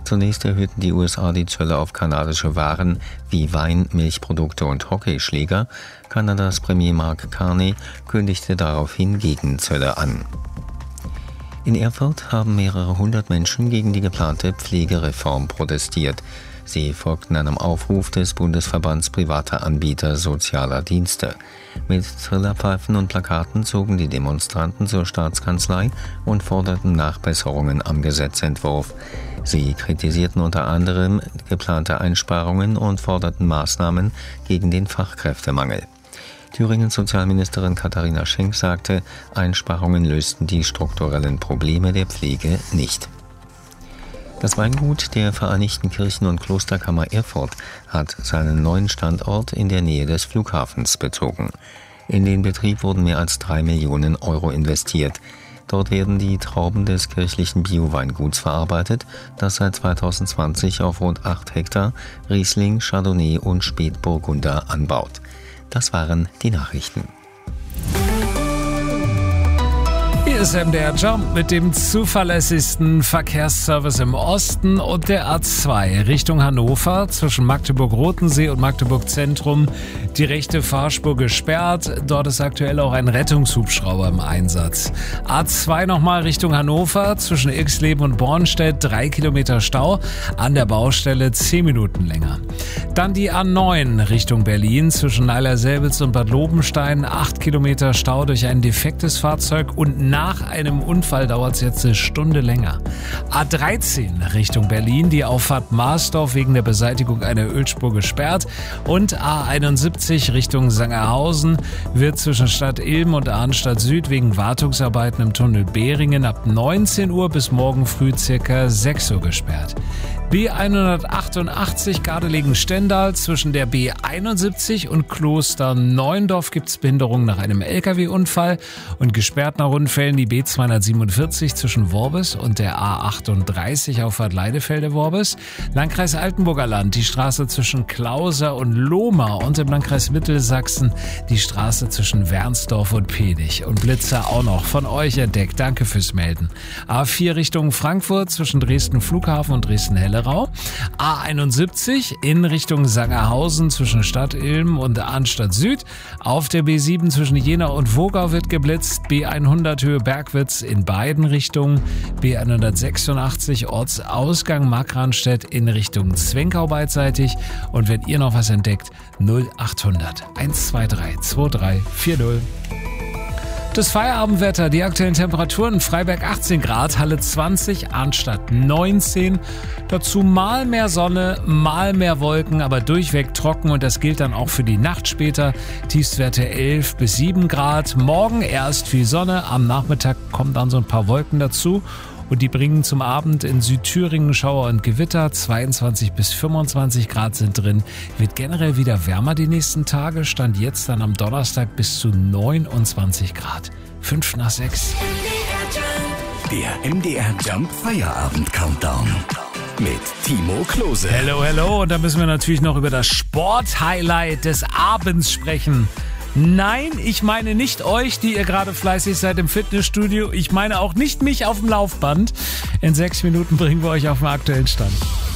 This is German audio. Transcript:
Zunächst erhöhten die USA die Zölle auf kanadische Waren wie Wein, Milchprodukte und Hockeyschläger. Kanadas Premier Mark Carney kündigte daraufhin Gegenzölle an. In Erfurt haben mehrere hundert Menschen gegen die geplante Pflegereform protestiert. Sie folgten einem Aufruf des Bundesverbands privater Anbieter sozialer Dienste. Mit Trillerpfeifen und Plakaten zogen die Demonstranten zur Staatskanzlei und forderten Nachbesserungen am Gesetzentwurf. Sie kritisierten unter anderem geplante Einsparungen und forderten Maßnahmen gegen den Fachkräftemangel. Thüringens Sozialministerin Katharina Schenk sagte, Einsparungen lösten die strukturellen Probleme der Pflege nicht. Das Weingut der Vereinigten Kirchen- und Klosterkammer Erfurt hat seinen neuen Standort in der Nähe des Flughafens bezogen. In den Betrieb wurden mehr als 3 Millionen Euro investiert. Dort werden die Trauben des kirchlichen Bio-Weinguts verarbeitet, das seit 2020 auf rund 8 Hektar Riesling, Chardonnay und Spätburgunder anbaut. Das waren die Nachrichten. Hier ist MDR Jump mit dem zuverlässigsten Verkehrsservice im Osten und der A2 Richtung Hannover zwischen Magdeburg-Rotensee und Magdeburg-Zentrum. Die rechte Fahrspur gesperrt. Dort ist aktuell auch ein Rettungshubschrauber im Einsatz. A2 nochmal Richtung Hannover zwischen Irxleben und Bornstedt. 3 Kilometer Stau. An der Baustelle 10 Minuten länger. Dann die A9 Richtung Berlin zwischen Neiler-Selbitz und Bad Lobenstein. 8 Kilometer Stau durch ein defektes Fahrzeug und nach einem Unfall dauert es jetzt eine Stunde länger. A13 Richtung Berlin, die Auffahrt Marsdorf wegen der Beseitigung einer Ölspur gesperrt. Und A71 Richtung Sangerhausen wird zwischen Stadt Ilm und Arnstadt Süd wegen Wartungsarbeiten im Tunnel Behringen ab 19 Uhr bis morgen früh ca. 6 Uhr gesperrt. B188 Gardelegen-Stendal zwischen der B71 und Kloster Neuendorf gibt es Behinderungen nach einem LKW-Unfall und gesperrt nach Unfällen die B247 zwischen Worbis und der A38 Auffahrt Leidefelde-Worbis. Landkreis Altenburger Land, die Straße zwischen Klauser und Lohmar und im Landkreis Mittelsachsen die Straße zwischen Wernsdorf und Penich. Und Blitzer auch noch von euch entdeckt. Danke fürs Melden. A4 Richtung Frankfurt zwischen Dresden Flughafen und Dresden-Hellerau. A71 in Richtung Sangerhausen zwischen Stadt Ilm und Arnstadt Süd. Auf der B7 zwischen Jena und Wogau wird geblitzt. B100 Höhe Bergwitz in beiden Richtungen. B186 Ortsausgang Markranstädt in Richtung Zwenkau beidseitig. Und wenn ihr noch was entdeckt, 0800 123 2340. Das Feierabendwetter, die aktuellen Temperaturen: Freiberg 18 Grad, Halle 20, Arnstadt 19. Dazu mal mehr Sonne, mal mehr Wolken, aber durchweg trocken und das gilt dann auch für die Nacht später. Tiefstwerte 11 bis 7 Grad. Morgen erst viel Sonne, am Nachmittag kommen dann so ein paar Wolken dazu. Und die bringen zum Abend in Südthüringen Schauer und Gewitter. 22 bis 25 Grad sind drin. Wird generell wieder wärmer die nächsten Tage. Stand jetzt dann am Donnerstag bis zu 29 Grad. 5 nach 6. Der MDR Jump Feierabend Countdown mit Timo Klose. Hello, hello. Und da müssen wir natürlich noch über das Sporthighlight des Abends sprechen. Nein, ich meine nicht euch, die ihr gerade fleißig seid im Fitnessstudio. Ich meine auch nicht mich auf dem Laufband. In 6 Minuten bringen wir euch auf den aktuellen Stand.